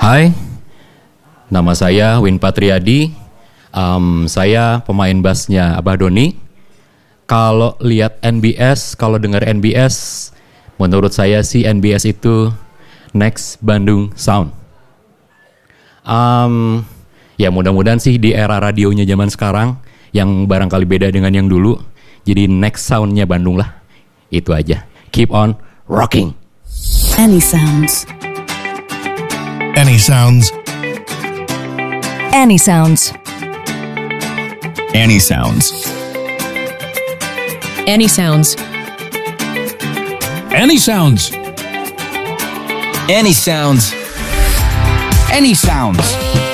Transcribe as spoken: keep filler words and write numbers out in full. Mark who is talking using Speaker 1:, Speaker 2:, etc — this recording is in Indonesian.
Speaker 1: Hai, nama saya Win Patriadi. Um, saya pemain bassnya Abah Doni. Kalau lihat N B S, kalau dengar N B S, menurut saya sih N B S itu Next Bandung Sound. Um, ya mudah-mudahan sih di era radionya zaman sekarang yang barangkali beda dengan yang dulu, jadi next soundnya Bandung lah. Itu aja. Keep on rocking.
Speaker 2: Any sounds.
Speaker 3: Any sounds.
Speaker 2: Any sounds.
Speaker 3: Any sounds.
Speaker 4: Any sounds.
Speaker 3: Any sounds.
Speaker 5: Any sounds. Any sounds.